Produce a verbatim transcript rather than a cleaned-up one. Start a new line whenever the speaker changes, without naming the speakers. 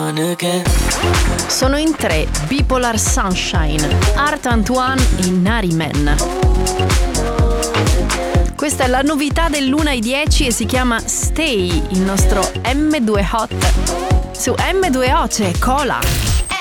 fun again.
Sono in tre: Bipolar Sunshine, Art Antoine e Nariman. Questa è la novità dell'una ai dieci e si chiama Stay, il nostro M due Hot. Su M due O c'è Cola.